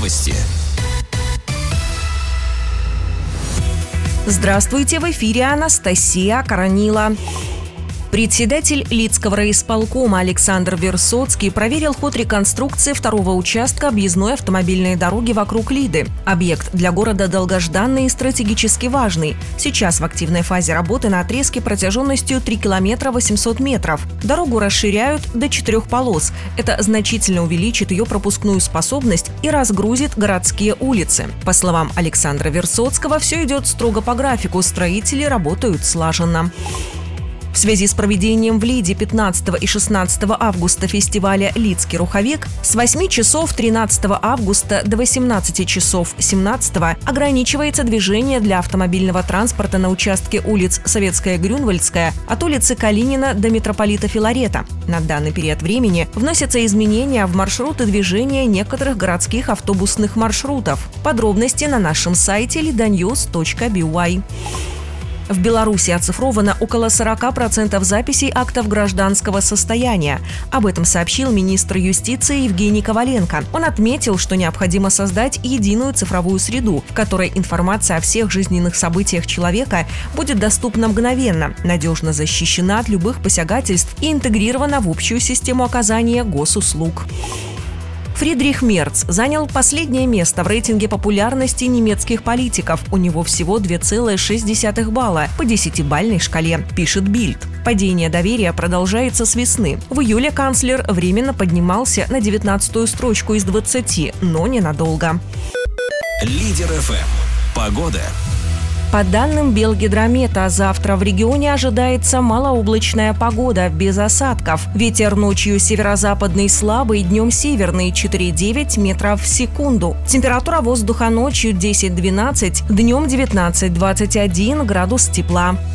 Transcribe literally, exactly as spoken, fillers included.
Новости. Здравствуйте, в эфире Анастасия Коронила. Председатель Лидского райисполкома Александр Версоцкий проверил ход реконструкции второго участка объездной автомобильной дороги вокруг Лиды. Объект для города долгожданный и стратегически важный. Сейчас в активной фазе работы на отрезке протяженностью три километра восемьсот метров. Дорогу расширяют до четырех полос. Это значительно увеличит ее пропускную способность и разгрузит городские улицы. По словам Александра Версоцкого, все идет строго по графику, строители работают слаженно. В связи с проведением в Лиде пятнадцатого и шестнадцатого августа фестиваля «Лидский руховик» с восьми часов тринадцатого августа до восемнадцати часов семнадцатого ограничивается движение для автомобильного транспорта на участке улиц Советская, Грюнвальдская от улицы Калинина до митрополита Филарета. На данный период времени вносятся изменения в маршруты движения некоторых городских автобусных маршрутов. Подробности на нашем сайте лиданьюз точка би уай. В Беларуси оцифровано около сорока процентов записей актов гражданского состояния. Об этом сообщил министр юстиции Евгений Коваленко. Он отметил, что необходимо создать единую цифровую среду, в которой информация о всех жизненных событиях человека будет доступна мгновенно, надежно защищена от любых посягательств и интегрирована в общую систему оказания госуслуг. Фридрих Мерц занял последнее место в рейтинге популярности немецких политиков. У него всего два целых шесть десятых балла по десятибалльной шкале, пишет Бильд. Падение доверия продолжается с весны. В июле канцлер временно поднимался на девятнадцатую строчку из двадцати, но ненадолго. Лидер эф эм. Погода. По данным Белгидромета, завтра в регионе ожидается малооблачная погода, без осадков. Ветер ночью северо-западный слабый, днем северный четыре целых девять десятых метров в секунду. Температура воздуха ночью десять-двенадцать, днем девятнадцать-двадцать один градус тепла.